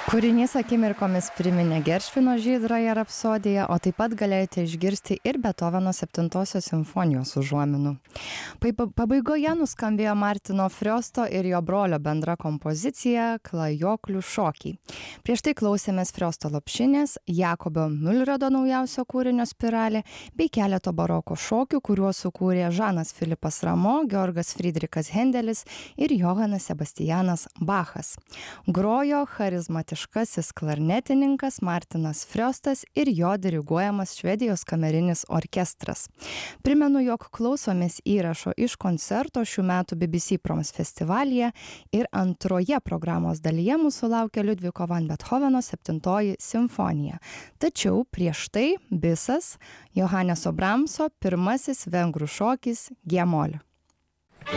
Kūrinys akimirkomis priminė Geršvino Žydrąją rapsodiją, o taip pat galėjote išgirsti ir Beethoveno 7 simfonijos užuominų. Pabaigoje nuskambėjo Martino Friosto ir jo brolio bendra kompozicija Klajoklių šokiai. Prieš tai klausėmės Friosto lopšinės, Jakobo Miulredo naujausio kūrinio Spiralė bei keleto baroko šokių, kuriuos sukūrė Žanas Filipas Ramo, Georgas Friedrichas Hendelis ir Johanas Sebastianas Bachas. Grojo charizmatiškasis klarnetininkas Martinas Friostas ir jo diriguojamas Švedijos kamerinis orkestras. Primenu, jog klausomės įrašo iš koncerto šių metų BBC Proms festivalyje ir antroje programos dalyje mūsų laukia Liudviko van Bethoveno 7 simfonija. Tačiau prieš tai bisas Johanneso Bramso pirmasis vengrų šokis G-moll.